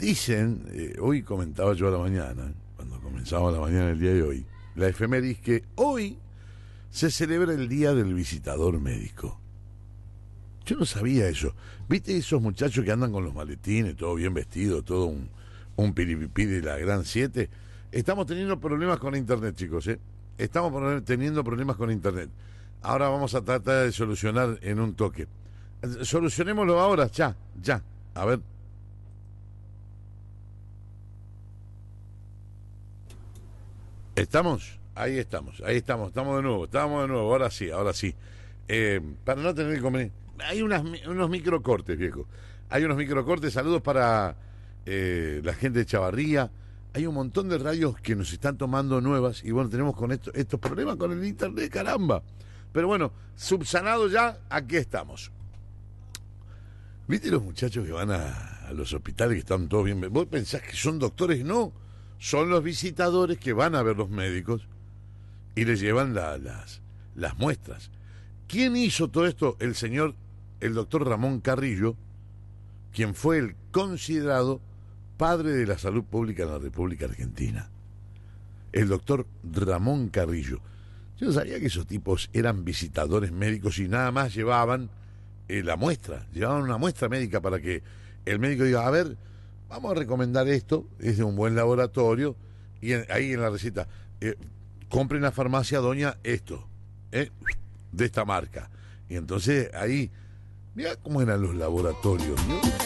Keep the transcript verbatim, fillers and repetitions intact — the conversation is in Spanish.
dicen, eh, hoy comentaba yo a la mañana, cuando comenzaba la mañana el día de hoy, la efeméride que hoy se celebra el Día del Visitador Médico. Yo no sabía eso. ¿Viste esos muchachos que andan con los maletines, todo bien vestido, todo un, un piripipí de la Gran siete? Estamos teniendo problemas con internet, chicos, ¿eh? Estamos teniendo problemas con internet. Ahora vamos a tratar de solucionar en un toque. Solucionémoslo ahora, ya, ya. A ver. ¿Estamos? Ahí estamos, ahí estamos, estamos de nuevo, estamos de nuevo, ahora sí, ahora sí. Eh, para no tener inconveniente, hay unas, unos microcortes, viejo. Hay unos microcortes, saludos para eh, la gente de Chavarría. Hay un montón de radios que nos están tomando nuevas y bueno, tenemos con esto, estos problemas con el internet, caramba. Pero bueno, subsanado ya, aquí estamos. ¿Viste los muchachos que van a, a los hospitales que están todos bien? ¿Vos pensás que son doctores? No, son los visitadores que van a ver los médicos y les llevan la, las, las muestras. ¿Quién hizo todo esto? El señor, el doctor Ramón Carrillo, quien fue el considerado padre de la salud pública en la República Argentina. El doctor Ramón Carrillo. Yo no sabía que esos tipos eran visitadores médicos y nada más llevaban eh, la muestra, llevaban una muestra médica para que el médico diga, a ver, vamos a recomendar esto, es de un buen laboratorio, y en, ahí en la receta, eh, compre en la farmacia doña esto, eh, de esta marca. Y entonces ahí, mira cómo eran los laboratorios, ¿no?